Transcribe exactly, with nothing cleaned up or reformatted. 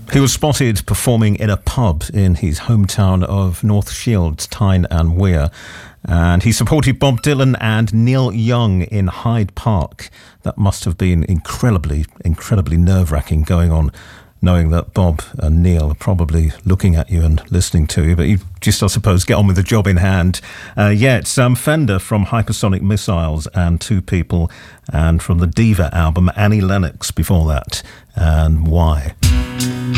He was spotted performing in a pub in his hometown of North Shields, Tyne and Wear. And he supported Bob Dylan and Neil Young in Hyde Park. That must have been incredibly, incredibly nerve-wracking going on, knowing that Bob and Neil are probably looking at you and listening to you, but you just, I suppose, get on with the job in hand. Uh, yeah, it's Sam Fender from Hypersonic Missiles and Two People, and from the Diva album, Annie Lennox before that, and Why.